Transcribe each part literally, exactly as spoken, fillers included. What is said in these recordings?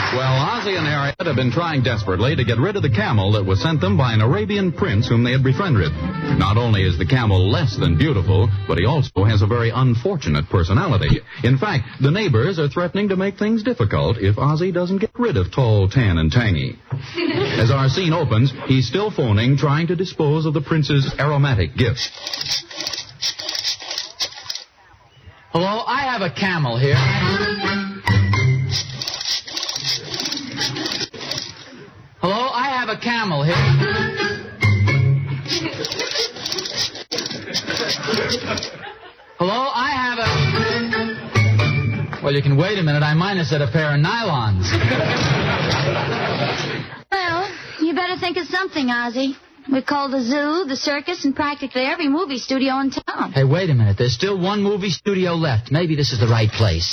Well, Ozzie and Harriet have been trying desperately to get rid of the camel that was sent them by an Arabian prince whom they had befriended. Not only is the camel less than beautiful, but he also has a very unfortunate personality. In fact, the neighbors are threatening to make things difficult if Ozzie doesn't get rid of Tall, Tan, and Tangy. As our scene opens, he's still phoning, trying to dispose of the prince's aromatic gift. Hello, I have a camel here. Hello, I have a camel here. Hello, I have a... Well, you can wait a minute. I minus at a pair of nylons. Well, you better think of something, Ozzie. We called the zoo, the circus, and practically every movie studio in town. Hey, wait a minute. There's still one movie studio left. Maybe this is the right place.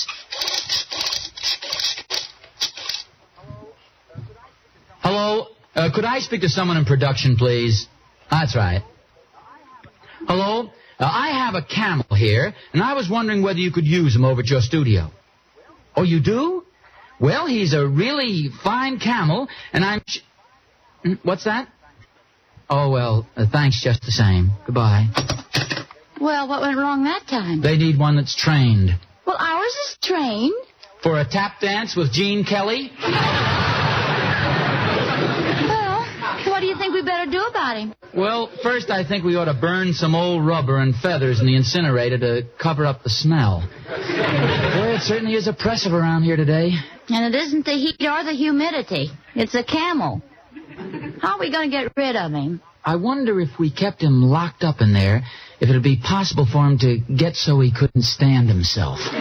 Hello? Uh, could I speak to someone in production, please? That's right. Hello? Uh, I have a camel here, and I was wondering whether you could use him over at your studio. Oh, you do? Well, he's a really fine camel, and I'm... Sh- What's that? Oh, well, uh, thanks just the same. Goodbye. Well, what went wrong that time? They need one that's trained. Well, ours is trained. For a tap dance with Gene Kelly? What do you think we better do about him? Well, first I think we ought to burn some old rubber and feathers in the incinerator to cover up the smell. Boy, it certainly is oppressive around here today. And it isn't the heat or the humidity. It's a camel. How are we going to get rid of him? I wonder if we kept him locked up in there, if it would be possible for him to get so he couldn't stand himself. No,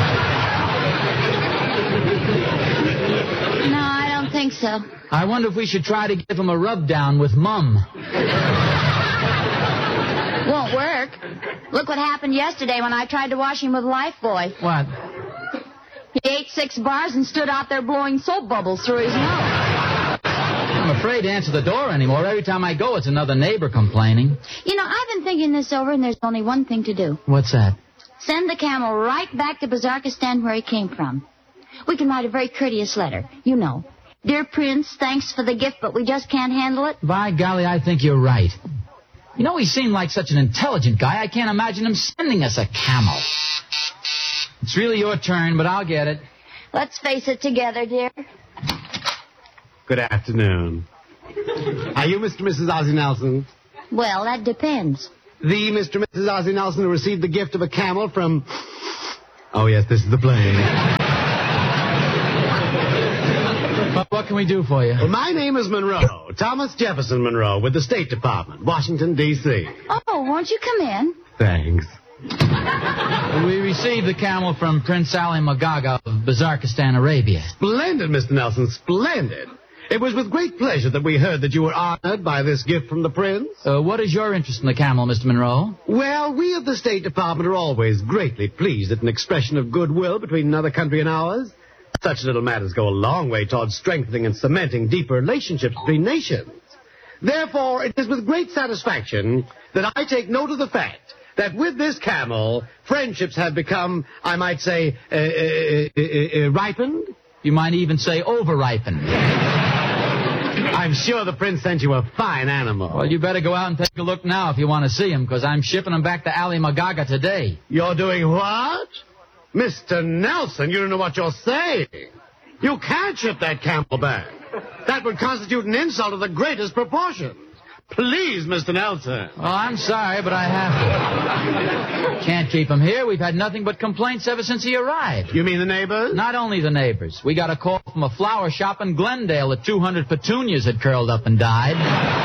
I don't think so. I wonder if we should try to give him a rub-down with Mum. Won't work. Look what happened yesterday when I tried to wash him with Lifebuoy. What? He ate six bars and stood out there blowing soap bubbles through his nose. I'm afraid to answer the door anymore. Every time I go, it's another neighbor complaining. You know, I've been thinking this over, and there's only one thing to do. What's that? Send the camel right back to Bazarkistan where he came from. We can write a very courteous letter. You know. Dear Prince, thanks for the gift, but we just can't handle it. By golly, I think you're right. You know, he seemed like such an intelligent guy, I can't imagine him sending us a camel. It's really your turn, but I'll get it. Let's face it together, dear. Good afternoon. Are you Mister and Missus Ozzie Nelson? Well, that depends. The Mister and Missus Ozzie Nelson who received the gift of a camel from... Oh, yes, this is the plane. But what can we do for you? Well, my name is Monroe, Thomas Jefferson Monroe, with the State Department, Washington, D C Oh, won't you come in? Thanks. We received the camel from Prince Ali Magaga of Bazarkistan, Arabia. Splendid, Mister Nelson, splendid. It was with great pleasure that we heard that you were honored by this gift from the Prince. Uh, what is your interest in the camel, Mister Monroe? Well, we of the State Department are always greatly pleased at an expression of goodwill between another country and ours. Such little matters go a long way towards strengthening and cementing deeper relationships between nations. Therefore, it is with great satisfaction that I take note of the fact that with this camel, friendships have become, I might say, uh, uh, uh, uh, ripened. You might even say over-ripened. I'm sure the Prince sent you a fine animal. Well, you better go out and take a look now if you want to see him, because I'm shipping him back to Ali Magaga today. You're doing what? Mister Nelson, you don't know what you're saying. You can't ship that camel back. That would constitute an insult of the greatest proportions. Please, Mister Nelson. Well, I'm sorry, but I have to. Can't keep him here. We've had nothing but complaints ever since he arrived. You mean the neighbors? Not only the neighbors. We got a call from a flower shop in Glendale that two hundred petunias had curled up and died.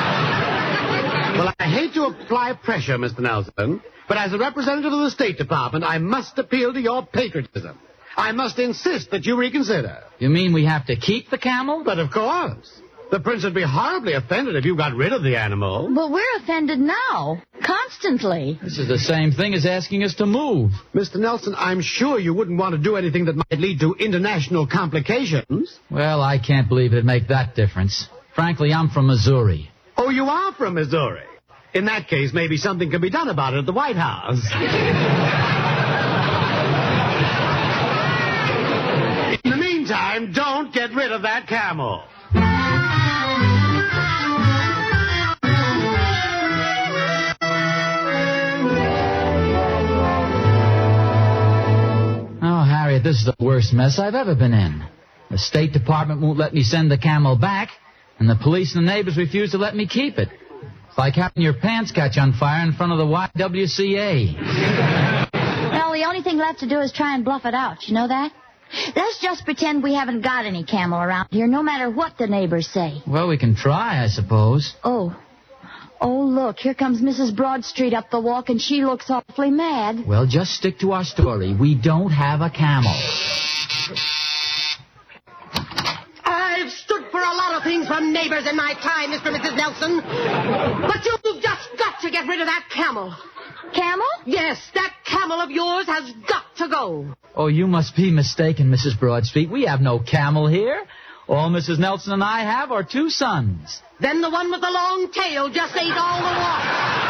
Well, I hate to apply pressure, Mister Nelson, but as a representative of the State Department, I must appeal to your patriotism. I must insist that you reconsider. You mean we have to keep the camel? But of course. The Prince would be horribly offended if you got rid of the animal. But we're offended now. Constantly. This is the same thing as asking us to move. Mister Nelson, I'm sure you wouldn't want to do anything that might lead to international complications. Well, I can't believe it'd make that difference. Frankly, I'm from Missouri. Oh, you are from Missouri? In that case, maybe something can be done about it at the White House. In the meantime, meantime, don't get rid of that camel. Oh, Harriet, this is the worst mess I've ever been in. The State Department won't let me send the camel back, and the police and the neighbors refuse to let me keep it. It's like having your pants catch on fire in front of the Y W C A. Well, the only thing left to do is try and bluff it out. You know that? Let's just pretend we haven't got any camel around here, no matter what the neighbors say. Well, we can try, I suppose. Oh. Oh, look, here comes Missus Broadstreet up the walk, and she looks awfully mad. Well, just stick to our story. We don't have a camel. I've stood for a lot of things from neighbors in my time, Mister and Missus Nelson. But you've just got to get rid of that camel. Camel? Yes, that camel of yours has got to go. Oh, you must be mistaken, Missus Broadstreet. We have no camel here. All Missus Nelson and I have are two sons. Then the one with the long tail just ate all the wash.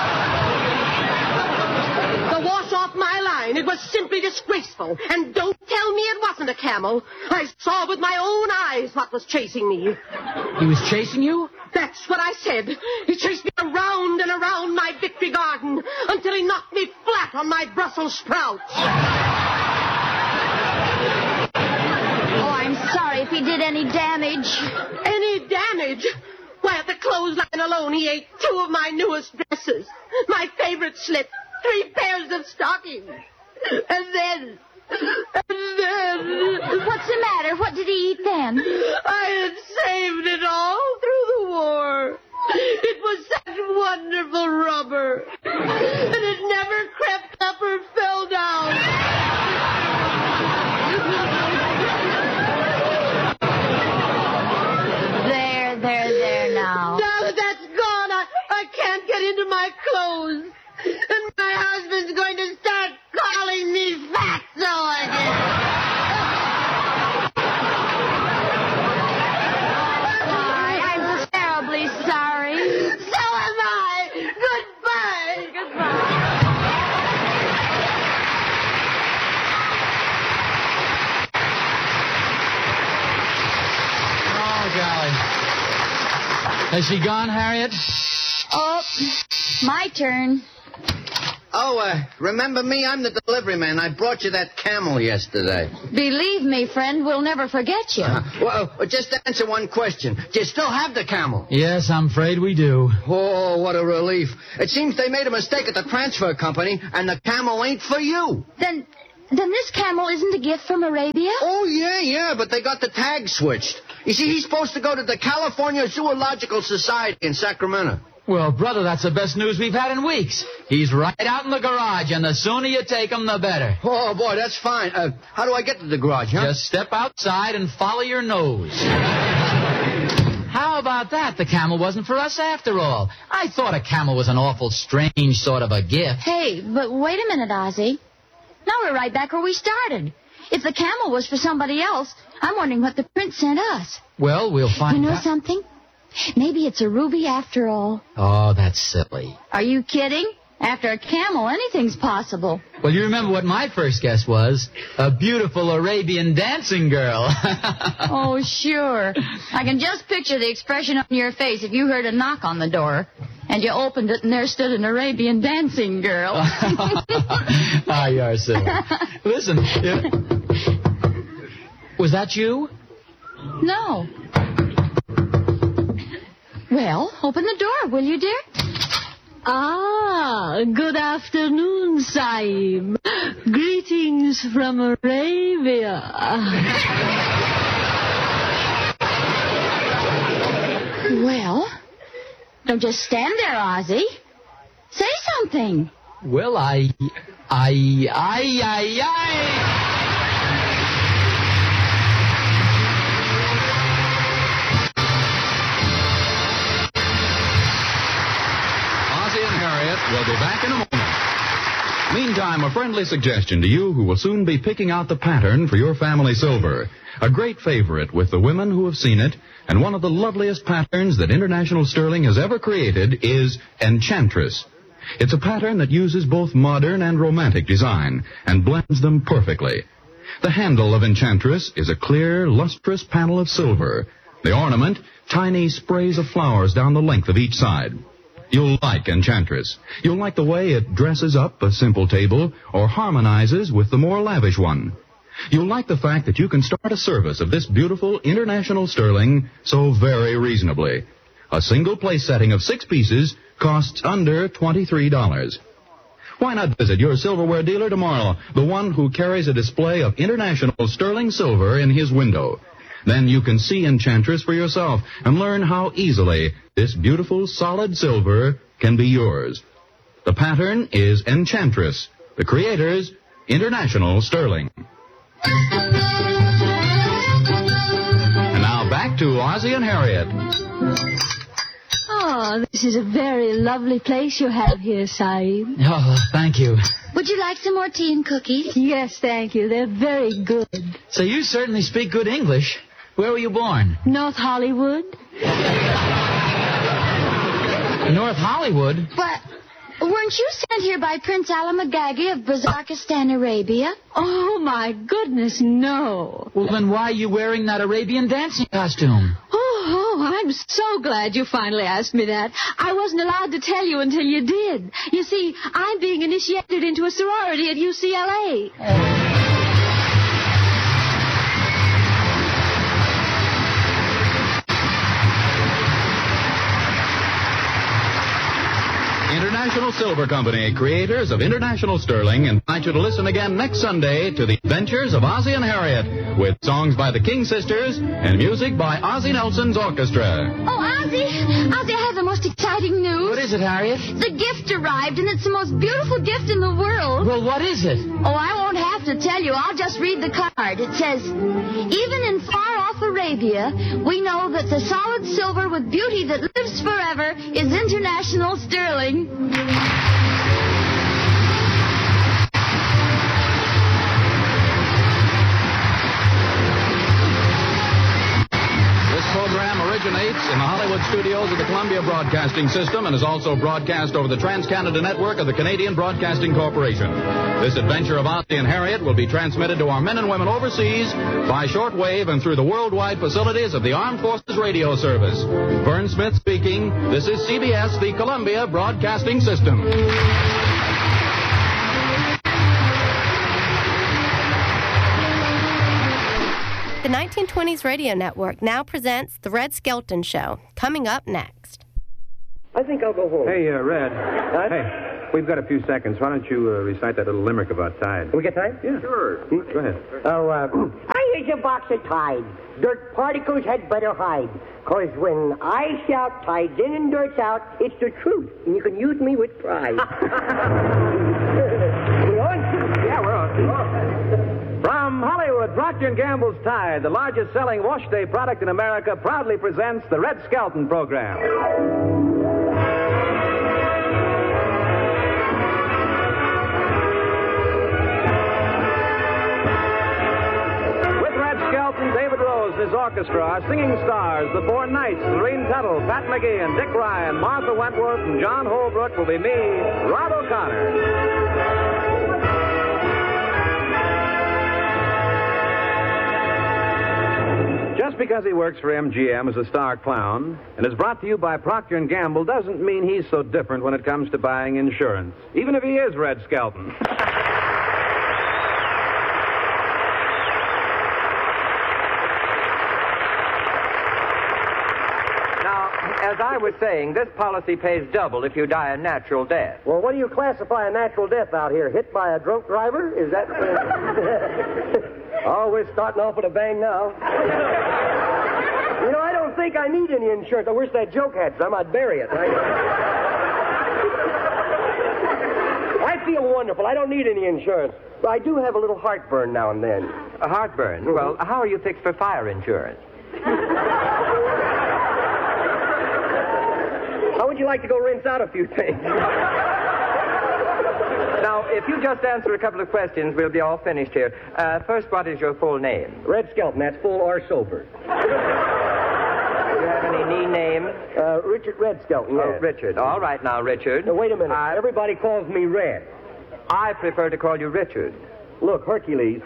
The wash off my line. It was simply disgraceful. And don't tell me it wasn't a camel. I saw with my own eyes what was chasing me. He was chasing you? That's what I said. He chased me around and around my victory garden until he knocked me flat on my Brussels sprouts. Oh, I'm sorry if he did any damage. Any damage? Why, at the clothesline alone, he ate two of my newest dresses, my favorite slip, three pairs of stockings. And then... And then... What's the matter? What did he eat then? I had saved it all through the war. It was such wonderful rubber. And it never crept up or fell down. There, there, there now. Now that that's gone, I, I can't get into my clothes. And my husband's going to start calling me fatso again. I'm terribly sorry. So am I. Goodbye. Goodbye. Oh, golly. Has she gone, Harriet? Oh, my turn. Oh, uh, remember me? I'm the delivery man. I brought you that camel yesterday. Believe me, friend, we'll never forget you. Uh, well, uh, just answer one question. Do you still have the camel? Yes, I'm afraid we do. Oh, what a relief. It seems they made a mistake at the transfer company, and the camel ain't for you. Then, then this camel isn't a gift from Arabia? Oh, yeah, yeah, but they got the tag switched. You see, he's supposed to go to the California Zoological Society in Sacramento. Well, brother, that's the best news we've had in weeks. He's right out in the garage, and the sooner you take him, the better. Oh, boy, that's fine. Uh, how do I get to the garage, huh? Just step outside and follow your nose. How about that? The camel wasn't for us after all. I thought a camel was an awful strange sort of a gift. Hey, but wait a minute, Ozzy. Now we're right back where we started. If the camel was for somebody else, I'm wondering what the prince sent us. Well, we'll find out. You know out. something? Maybe it's a ruby after all. Oh, that's silly. Are you kidding? After a camel, anything's possible. Well, you remember what my first guess was? A beautiful Arabian dancing girl. Oh, sure. I can just picture the expression on your face if you heard a knock on the door, and you opened it, and there stood an Arabian dancing girl. Ah, you're silly. Listen, if... was that you? No. Well, open the door, will you, dear? Ah, good afternoon, Saim. Greetings from Arabia. Well, don't just stand there, Ozzy. Say something. Well, I... I... I... I... I... We'll be back in a moment. Meantime, a friendly suggestion to you who will soon be picking out the pattern for your family silver. A great favorite with the women who have seen it, and one of the loveliest patterns that International Sterling has ever created is Enchantress. It's a pattern that uses both modern and romantic design and blends them perfectly. The handle of Enchantress is a clear, lustrous panel of silver. The ornament, tiny sprays of flowers down the length of each side. You'll like Enchantress. You'll like the way it dresses up a simple table or harmonizes with the more lavish one. You'll like the fact that you can start a service of this beautiful international sterling so very reasonably. A single place setting of six pieces costs under twenty-three dollars. Why not visit your silverware dealer tomorrow, the one who carries a display of international sterling silver in his window? Then you can see Enchantress for yourself and learn how easily this beautiful solid silver can be yours. The pattern is Enchantress, the creators, International Sterling. And now back to Ozzie and Harriet. Oh, this is a very lovely place you have here, Saeed. Oh, thank you. Would you like some more tea and cookies? Yes, thank you. They're very good. So you certainly speak good English. Where were you born? North Hollywood? North Hollywood? But weren't you sent here by Prince Alamagagi of Bazarkistan, Arabia? Oh, my goodness, no. Well, then why are you wearing that Arabian dancing costume? Oh, oh, I'm so glad you finally asked me that. I wasn't allowed to tell you until you did. You see, I'm being initiated into a sorority at U C L A. International Silver Company, creators of International Sterling, invite you to listen again next Sunday to the adventures of Ozzie and Harriet, with songs by the King Sisters and music by Ozzie Nelson's orchestra. Oh, Ozzie, Ozzie, I have the most exciting news. What is it, Harriet? The gift arrived, and it's the most beautiful gift in the world. Well, what is it? Oh, I won't have to tell you. I'll just read the card. It says, even in far-off Arabia, we know that the solid silver with beauty that lives forever is International Sterling. This program originates in the Hollywood studios of the Columbia Broadcasting System and is also broadcast over the Trans-Canada Network of the Canadian Broadcasting Corporation. This adventure of Ozzie and Harriet will be transmitted to our men and women overseas by shortwave and through the worldwide facilities of the Armed Forces Radio Service. Vern Smith speaking. This is C B S, the Columbia Broadcasting System. The nineteen twenties Radio Network now presents The Red Skelton Show. Coming up next. I think I'll go home. Hey, uh, Red. Huh? Hey, we've got a few seconds. Why don't you uh, recite that little limerick about Tide? We get time? Yeah. Sure. Hmm? Go ahead. Oh, uh, I here's a box of Tide. Dirt particles had better hide. Cause when I shout Tide's in and dirt's out, it's the truth. And you can use me with pride. We on? Yeah, we're on. From Hollywood, Procter and Gamble's Tide, the largest selling wash day product in America, proudly presents the Red Skelton program. With Red Skelton, David Rose and his orchestra, our singing stars, the Four Knights, Lorene Tuttle, Pat McGee, and Dick Ryan, Martha Wentworth, and John Holbrook will be me, Rob O'Connor. Just because he works for M G M as a star clown and is brought to you by Procter and Gamble doesn't mean he's so different when it comes to buying insurance, even if he is Red Skelton. As I was saying, this policy pays double if you die a natural death. Well, what do you classify a natural death out here? Hit by a drunk driver? Is that... Oh, we're starting off with a bang now. You know, I don't think I need any insurance. I wish that joke had some. I'd bury it. I... I feel wonderful. I don't need any insurance. But I do have a little heartburn now and then. A heartburn? Mm-hmm. Well, how are you fixed for fire insurance? How would you like to go rinse out a few things? Now, if you just answer a couple of questions, we'll be all finished here. Uh, first, what is your full name? Red Skelton. That's full or sober. Do you have any knee name? Uh, Richard Red Skelton, yes. Oh, Richard. All right now, Richard. Now, wait a minute. I... Everybody calls me Red. I prefer to call you Richard. Look, Hercules.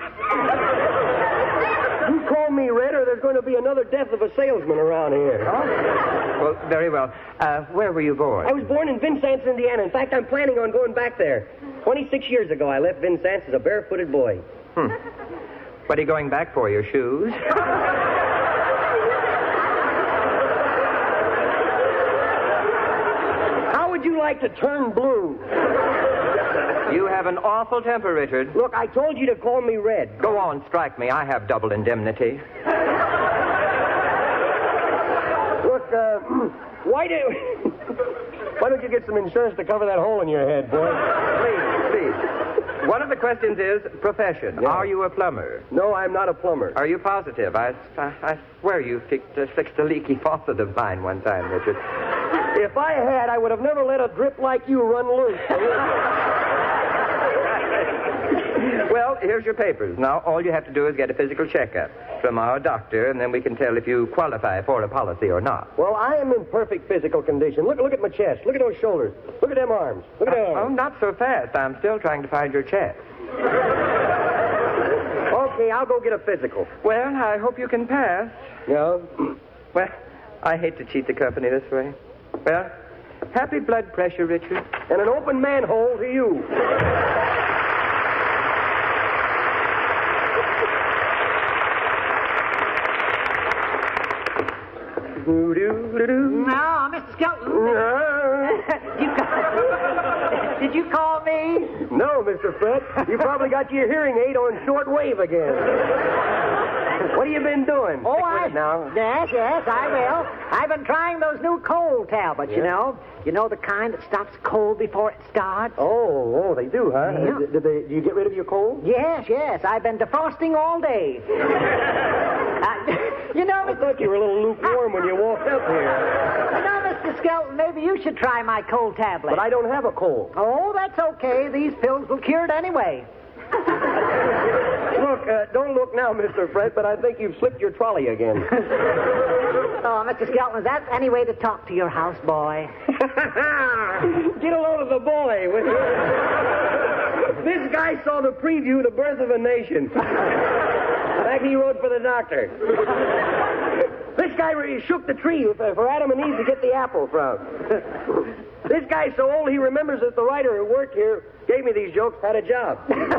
You call me Red, or there's going to be another death of a salesman around here. Well, very well. Uh, where were you born? I was born in Vincennes, Indiana. In fact, I'm planning on going back there. twenty-six years ago, I left Vincennes as a barefooted boy. Hmm. What are you going back for, your shoes? How would you like to turn blue? You have an awful temper, Richard. Look, I told you to call me Red. Go on, strike me. I have double indemnity. Look, uh, why do... Why don't you get some insurance to cover that hole in your head, boy? Please, please. One of the questions is profession. Yeah. Are you a plumber? No, I'm not a plumber. Are you positive? I, I, I swear you fixed, uh, fixed a leaky faucet of mine one time, Richard. If I had, I would have never let a drip like you run loose. Well, here's your papers. Now, all you have to do is get a physical checkup from our doctor, and then we can tell if you qualify for a policy or not. Well, I am in perfect physical condition. Look, look at my chest. Look at those shoulders. Look at them arms. Look at them Oh, arms. not so fast. I'm still trying to find your chest. Okay, I'll go get a physical. Well, I hope you can pass. Yeah? Well, I hate to cheat the company this way. Well, happy blood pressure, Richard. And an open manhole to you. No, Mister Skelton. Did you call... Did you call me? No, Mister Fred. You probably got your hearing aid on short wave again. What have you been doing? Oh, Stick with I... it now. Yes, yes, I will. I've been trying those new cold tablets, you Yeah. know. You know the kind that stops cold before it starts? Oh, oh, they do, huh? Yeah. Did, did they, do you get rid of your cold? Yes, yes. I've been defrosting all day. uh, you know, I thought you were a little lukewarm when you walked up here. You know, Mister Skelton, maybe you should try my cold tablet. But I don't have a cold. Oh, that's okay. These pills will cure it anyway. Look, uh, don't look now, Mister Fred, but I think you've slipped your trolley again. Oh, Mister Skelton, is that any way to talk to your houseboy? Get a load of the boy. Will you? This guy saw the preview of The Birth of a Nation. In fact, he wrote for the doctor. This guy really shook the tree for for Adam and Eve to get the apple from. This guy's so old he remembers that the writer who worked here gave me these jokes had a job.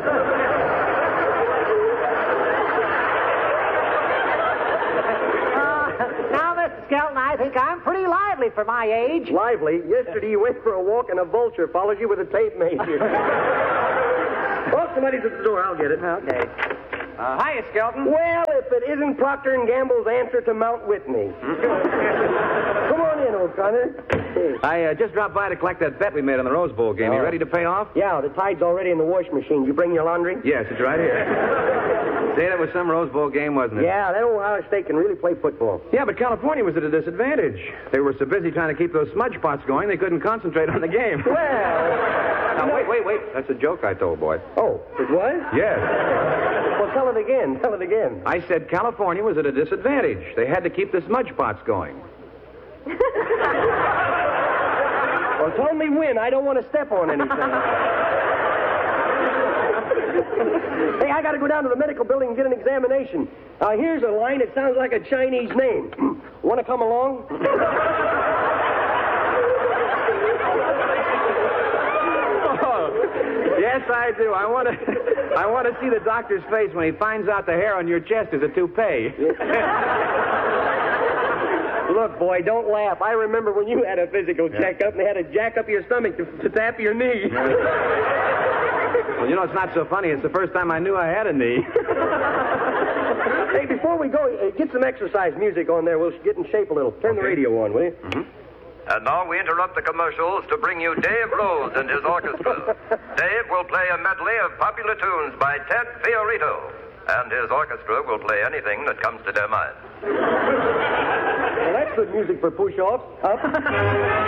Now, Mister Skelton, I think I'm pretty lively for my age. Lively. Yesterday you went for a walk and a vulture followed you with a tape measure. Oh, somebody's at the door. I'll get it. Okay. Uh, hiya, Skelton. Well, if it isn't Procter and Gamble's answer to Mount Whitney. Come on in, O'Connor. I uh, just dropped by to collect that bet we made on the Rose Bowl game. You Oh. ready to pay off? Yeah, the tide's already in the wash machine. You bring your laundry? Yes, it's right here. Say, that was some Rose Bowl game, wasn't it? Yeah, that Ohio State can really play football. Yeah, but California was at a disadvantage. They were so busy trying to keep those smudge pots going, they couldn't concentrate on the game. Well... Now, wait, wait, wait. That's a joke I told, boy. Oh, it was? Yes. Well, tell it again. Tell it again. I said California was at a disadvantage. They had to keep the smudge pots going. Well, tell me when. I don't want to step on anything. Hey, I got to go down to the medical building and get an examination. Uh, here's a line. It sounds like a Chinese name. Want to come along? Yes, I do. I want to. I want to see the doctor's face when he finds out the hair on your chest is a toupee. Look, boy, don't laugh. I remember when you had a physical checkup and they had to jack up your stomach to, to tap your knee. Well, you know, it's not so funny. It's the first time I knew I had a knee. Hey, before we go, uh, get some exercise music on there. We'll get in shape a little. Turn the radio on, will you? Mm-hmm. And now we interrupt the commercials to bring you Dave Rose and his orchestra. Dave will play a medley of popular tunes by Ted Fiorito, and his orchestra will play anything that comes to their mind. Well, that's good music for push-offs. Up.